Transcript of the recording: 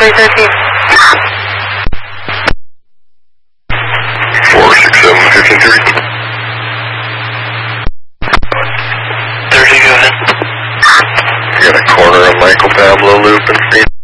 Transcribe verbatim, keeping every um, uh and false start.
three thirteen. four six seven fifty-three. thirty, go ahead. You got a corner of Michael Pablo loop and